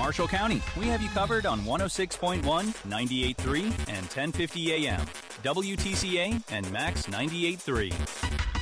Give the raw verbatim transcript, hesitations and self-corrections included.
Marshall County. We have you covered on one oh six point one, ninety-eight point three, and ten fifty A M, W T C A and Max ninety-eight point three.